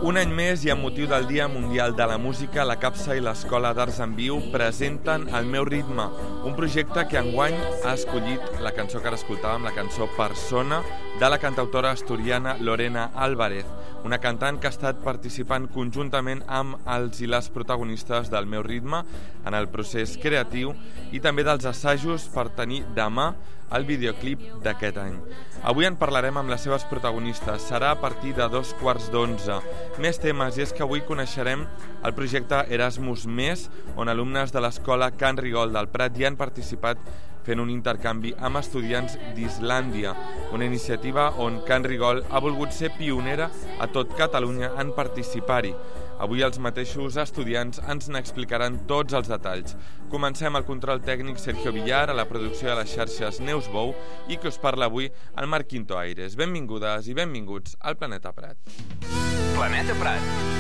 Un any més i amb motiu del Dia Mundial de la Música, la CAPSA i l'Escola d'Arts en Viu presenten El meu ritme, un projecte que enguany ha escollit la cançó que ara escoltàvem, la cançó Persona, de la cantautora asturiana Lorena Álvarez, una cantant que ha estat participant conjuntament amb els i les protagonistes del meu ritme en el procés creatiu i també dels assajos per tenir demà el videoclip d'aquest any. Avui en parlarem amb les seves protagonistes. Serà a partir de 11:15. Més temes, i és que avui coneixerem el projecte Erasmus+, on alumnes de l'escola Can Rigol del Prat hi han participat fent un intercanvi amb estudiants d'Islàndia, una iniciativa on Can Rigol ha volgut ser pionera a tot Catalunya en participar-hi. Avui els mateixos estudiants ens n'explicaran tots els detalls. Comencem el control tècnic Sergio Villar, a la producció de les xarxes Neus Bou i que us parla avui el Marc Quinto Aires. Benvingudes i benvinguts al Planeta Prat. Planeta Prat.